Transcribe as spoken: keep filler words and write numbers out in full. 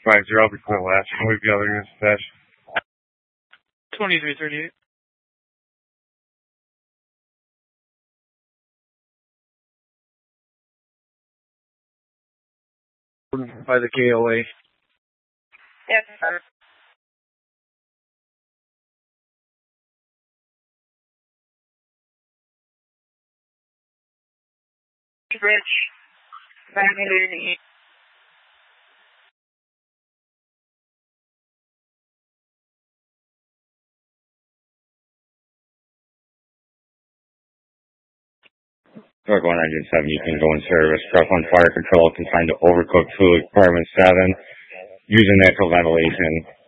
five zero, I'll be clear last. We've got other units attached. twenty-three thirty-eight. By the K O A. Yes, sir. Rich. Family. Truck one hundred seven, you can go in service. Truck one fire control confined to overcooked food. Department seven, using natural ventilation.